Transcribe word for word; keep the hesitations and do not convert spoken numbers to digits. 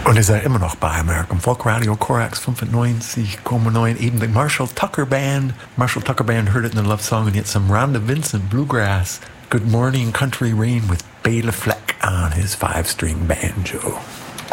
Und ihr seid immer noch bei American Folk Radio, Korax fünfundneunzig Komma neun, eben die Marshall Tucker Band. Marshall Tucker Band, heard it in the love song, and yet some Rhonda Vincent bluegrass. Good Morning Country Rain with Bela Fleck on his five-string banjo.